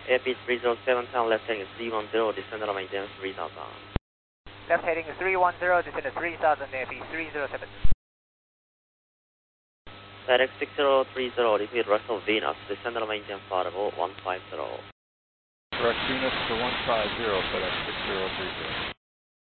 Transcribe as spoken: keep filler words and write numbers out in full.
A P three zero seven, town left heading three one zero, descend on maintenance three thousand. Left heading three one zero, descend at three thousand, A P three zero seven. FedEx six zero three zero, repeat Russell Venus, descend on maintenance audible one five zero. Correct Venus to one five zero, FedEx six zero three zero.